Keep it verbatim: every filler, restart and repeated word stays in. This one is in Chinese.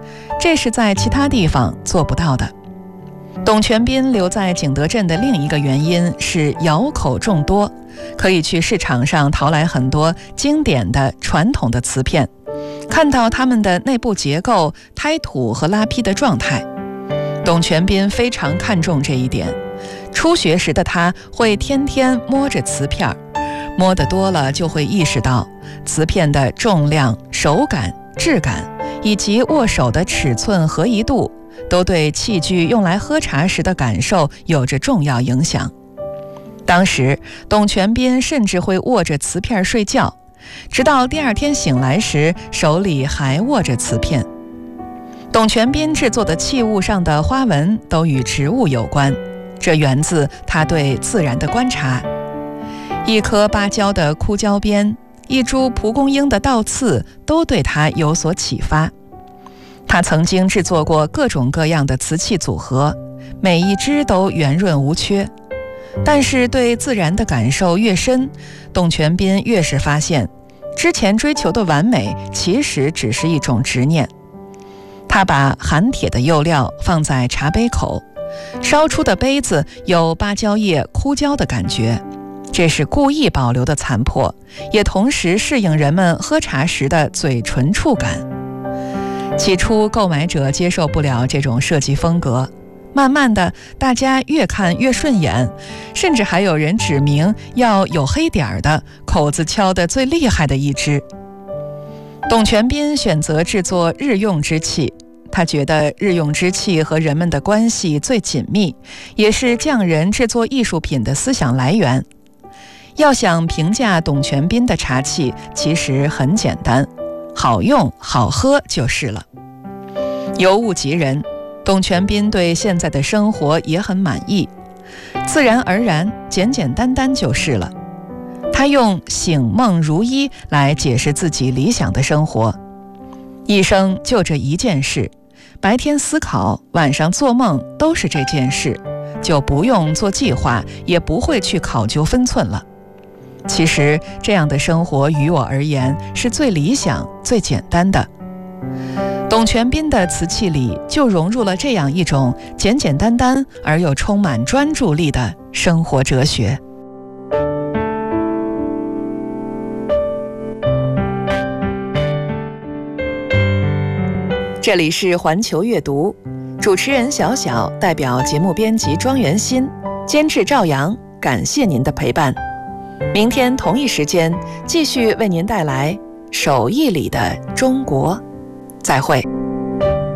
这是在其他地方做不到的。董全斌留在景德镇的另一个原因是窑口众多，可以去市场上淘来很多经典的传统的瓷片，看到它们的内部结构、胎土和拉坯的状态。董全斌非常看重这一点，初学时的他会天天摸着瓷片，摸得多了就会意识到瓷片的重量、手感、质感以及握手的尺寸合宜度都对器具用来喝茶时的感受有着重要影响。当时董全斌甚至会握着瓷片睡觉，直到第二天醒来时手里还握着瓷片。董全斌制作的器物上的花纹都与植物有关，这源自他对自然的观察。一棵芭蕉的枯椒边，一株蒲公英的倒刺都对他有所启发。他曾经制作过各种各样的瓷器组合，每一只都圆润无缺。但是对自然的感受越深，董全斌越是发现，之前追求的完美其实只是一种执念。他把含铁的釉料放在茶杯口，烧出的杯子有芭蕉叶枯焦的感觉，这是故意保留的残破，也同时适应人们喝茶时的嘴唇触感。起初购买者接受不了这种设计风格，慢慢的大家越看越顺眼，甚至还有人指明要有黑点的，口子敲得最厉害的一只。董全斌选择制作日用之器，他觉得日用之器和人们的关系最紧密，也是匠人制作艺术品的思想来源。要想评价董全斌的茶器，其实很简单，好用好喝就是了。尤物及人，董全斌对现在的生活也很满意，自然而然，简简单单就是了。他用醒梦如一来解释自己理想的生活，一生就这一件事，白天思考，晚上做梦都是这件事，就不用做计划，也不会去考究分寸了。其实这样的生活于我而言是最理想、最简单的。董全斌的瓷器里就融入了这样一种简简单单而又充满专注力的生活哲学。这里是环球阅读，主持人小小代表节目编辑庄元欣，监制赵阳，感谢您的陪伴。明天同一时间继续为您带来手艺里的中国，再会。